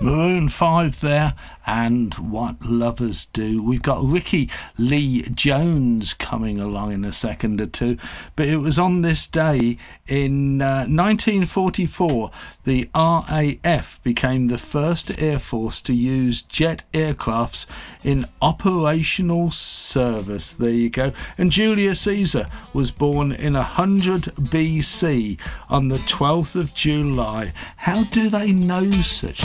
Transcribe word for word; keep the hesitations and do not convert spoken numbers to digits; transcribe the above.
Maroon five there, and What Lovers Do. We've got Ricky Lee Jones coming along in a second or two, but it was on this day in uh, nineteen forty-four the R A F became the first air force to use jet aircrafts in operational service. There you go. And Julius Caesar was born in one hundred B C on the twelfth of July. How do they know such